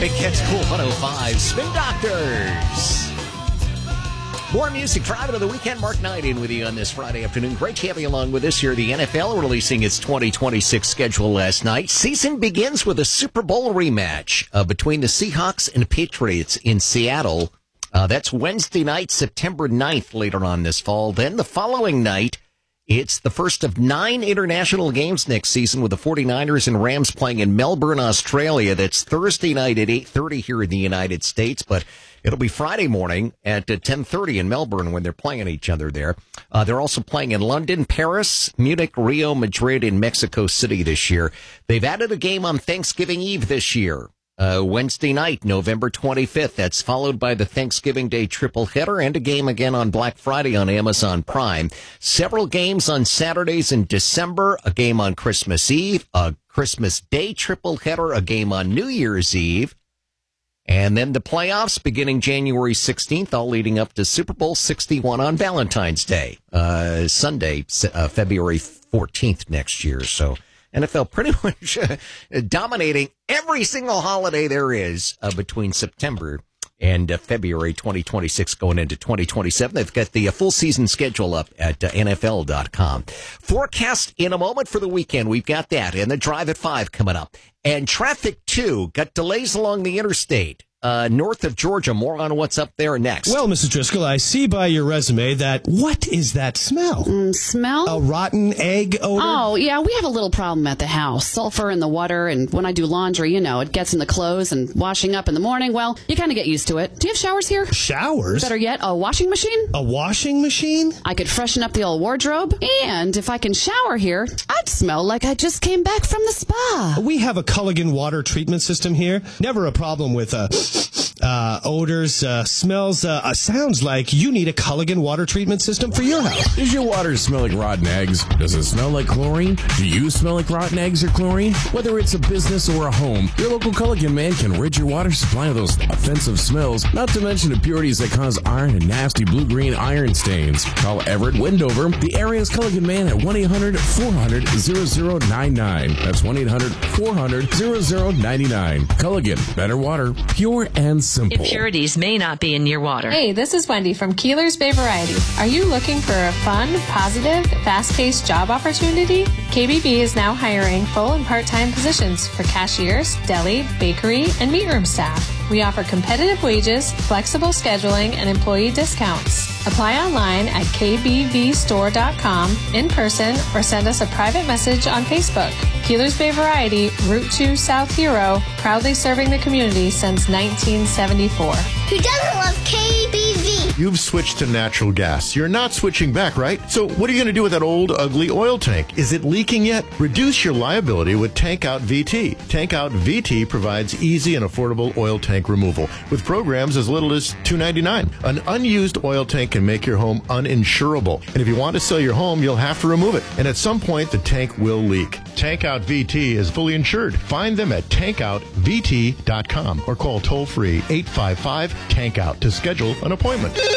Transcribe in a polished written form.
Big Cat's Cool 105. Spin Doctors. More music Friday of the weekend. Mark Knight in with you on this Friday afternoon. Great to have you along with us here. The NFL releasing its 2026 schedule last night. Season begins with a Super Bowl rematch between the Seahawks and Patriots in Seattle. That's Wednesday night, September 9th, later on this fall. Then the following night, it's the first of 9 international games next season with the 49ers and Rams playing in Melbourne, Australia. That's Thursday night at 8:30 here in the United States, but it'll be Friday morning at 10:30 in Melbourne when they're playing each other there. They're also playing in London, Paris, Munich, Rio, Madrid, and Mexico City this year. They've added a game on Thanksgiving Eve this year. Wednesday night, November 25th. That's followed by the Thanksgiving Day triple header and a game again on Black Friday on Amazon Prime. Several games on Saturdays in December, a game on Christmas Eve, a Christmas Day triple header, a game on New Year's Eve, and then the playoffs beginning January 16th, all leading up to Super Bowl 61 on Valentine's Day, Sunday, February 14th next year. So NFL pretty much dominating every single holiday there is between September and February 2026 going into 2027. They've got the full season schedule up at NFL.com. Forecast in a moment for the weekend. We've got that. And the Drive at 5 coming up. And traffic, too. Got delays along the interstate. North of Georgia. More on what's up there next. Well, Mrs. Driscoll, I see by your resume that, what is that smell? Smell? A rotten egg odor? Oh, yeah, we have a little problem at the house. Sulfur in the water, and when I do laundry, it gets in the clothes, and washing up in the morning, well, you kind of get used to it. Do you have showers here? Showers? Better yet, a washing machine? A washing machine? I could freshen up the old wardrobe, and if I can shower here, I'd smell like I just came back from the spa. We have a Culligan water treatment system here. Never a problem with odors, smells. Sounds like you need a Culligan water treatment system for your house. Does your water smell like rotten eggs? Does it smell like chlorine? Do you smell like rotten eggs or chlorine? Whether it's a business or a home, your local Culligan man can rid your water supply of those offensive smells, not to mention impurities that cause iron and nasty blue-green iron stains. Call Everett Wendover, the area's Culligan man, at 1-800-400-0099. That's 1-800-400-0099. Culligan, better water, pure and simple. Impurities may not be in your water. Hey, this is Wendy from Keeler's Bay Variety. Are you looking for a fun, positive, fast-paced job opportunity? KBB is now hiring full and part-time positions for cashiers, deli, bakery, and meat room staff. We offer competitive wages, flexible scheduling, and employee discounts. Apply online at kbvstore.com, in person, or send us a private message on Facebook. Keeler's Bay Variety, Route 2 South Hero, proudly serving the community since 1974. Who doesn't love KBV? You've switched to natural gas. You're not switching back, right? So what are you going to do with that old, ugly oil tank? Is it leaking yet? Reduce your liability with Tank Out VT. Tank Out VT provides easy and affordable oil tank removal with programs as little as $2.99. An unused oil tank can make your home uninsurable. And if you want to sell your home, you'll have to remove it. And at some point, the tank will leak. Tank Out VT is fully insured. Find them at tankoutvt.com or call toll-free 855-TANK-OUT to schedule an appointment.